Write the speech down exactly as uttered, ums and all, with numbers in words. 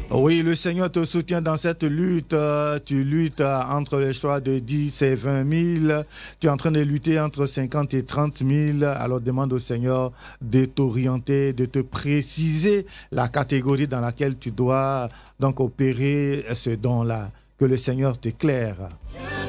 Oui, le Seigneur te soutient dans cette lutte. Tu luttes entre le choix de dix et vingt mille. Tu es en train de lutter entre cinquante et trente mille. Alors demande au Seigneur de t'orienter, de te préciser la catégorie dans laquelle tu dois donc opérer ce don-là. Que le Seigneur t'éclaire.